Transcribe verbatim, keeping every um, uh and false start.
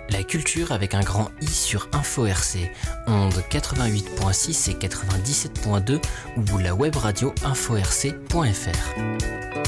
La culture avec un grand I sur Info R C, ondes quatre-vingt-huit point six et quatre-vingt-dix-sept point deux ou la web radio info r c point f r.